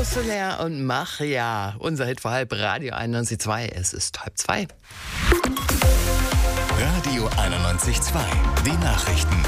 Soler und Mach ja. Unser Hit vor halb, Radio 91.2. Es ist 1:30. Radio 91.2. Die Nachrichten.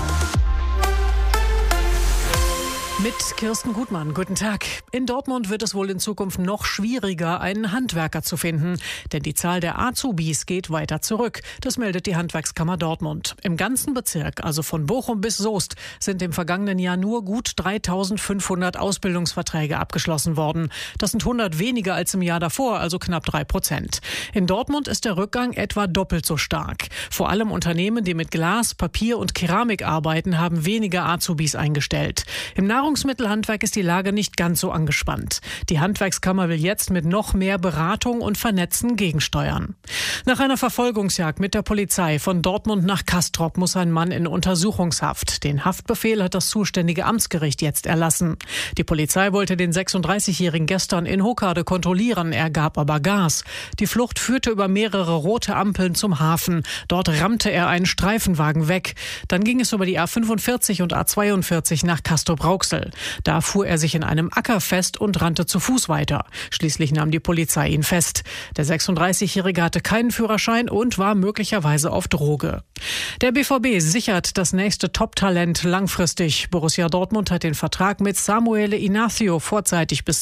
Mit Kirsten Gutmann. Guten Tag. In Dortmund wird es wohl in Zukunft noch schwieriger, einen Handwerker zu finden. Denn die Zahl der Azubis geht weiter zurück. Das meldet die Handwerkskammer Dortmund. Im ganzen Bezirk, also von Bochum bis Soest, sind im vergangenen Jahr nur gut 3.500 Ausbildungsverträge abgeschlossen worden. Das sind 100 weniger als im Jahr davor, also knapp 3%. In Dortmund ist der Rückgang etwa doppelt so stark. Vor allem Unternehmen, die mit Glas, Papier und Keramik arbeiten, haben weniger Azubis eingestellt. Im Nahrungsmittelhandwerk ist die Lage nicht ganz so angespannt. Die Handwerkskammer will jetzt mit noch mehr Beratung und Vernetzen gegensteuern. Nach einer Verfolgungsjagd mit der Polizei von Dortmund nach Castrop muss ein Mann in Untersuchungshaft. Den Haftbefehl hat das zuständige Amtsgericht jetzt erlassen. Die Polizei wollte den 36-Jährigen gestern in Hokkade kontrollieren. Er gab aber Gas. Die Flucht führte über mehrere rote Ampeln zum Hafen. Dort rammte er einen Streifenwagen weg. Dann ging es über die A45 und A42 nach Castrop-Rauxel. Da fuhr er sich in einem Acker fest und rannte zu Fuß weiter. Schließlich nahm die Polizei ihn fest. Der 36-Jährige hatte keinen Führerschein und war möglicherweise auf Droge. Der BVB sichert das nächste Top-Talent langfristig. Borussia Dortmund hat den Vertrag mit Samuele Inácio vorzeitig bis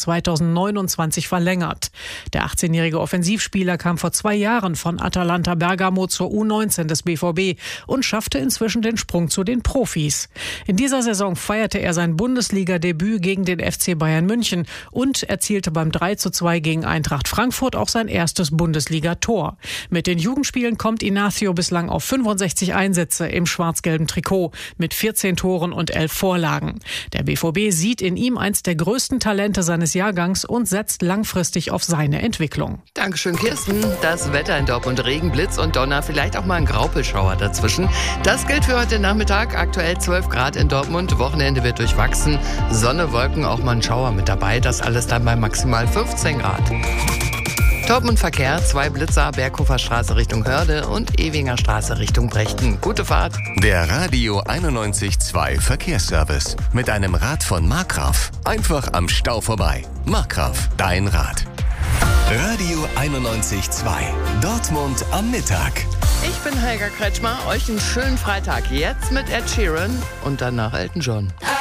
2029 verlängert. Der 18-jährige Offensivspieler kam vor 2 Jahren von Atalanta Bergamo zur U19 des BVB und schaffte inzwischen den Sprung zu den Profis. In dieser Saison feierte er sein Bundesliga-Debüt gegen den FC Bayern München und erzielte beim 3:2 gegen Eintracht Frankfurt auch sein erstes Bundesliga-Tor. Mit den Jugendspielen kommt Inácio bislang auf 65 Einsätze im schwarz-gelben Trikot mit 14 Toren und 11 Vorlagen. Der BVB sieht in ihm eins der größten Talente seines Jahrgangs und setzt langfristig auf seine Entwicklung. Dankeschön, Kirsten. Das Wetter in Dortmund: Regen, Blitz und Donner, vielleicht auch mal ein Graupelschauer dazwischen. Das gilt für heute Nachmittag. Aktuell 12 Grad in Dortmund. Wochenende wird durchwachsen. Sonne, Wolken, auch mal ein Schauer mit dabei. Das alles dann bei maximal 15 Grad. Dortmund Verkehr: 2 Blitzer, Berghofer Straße Richtung Hörde und Ewinger Straße Richtung Brechten. Gute Fahrt. Der Radio 91.2 Verkehrsservice. Mit einem Rad von Markgraf. Einfach am Stau vorbei. Markgraf, dein Rad. Radio 91.2. Dortmund am Mittag. Ich bin Helga Kretschmer. Euch einen schönen Freitag. Jetzt mit Ed Sheeran und danach Elton John.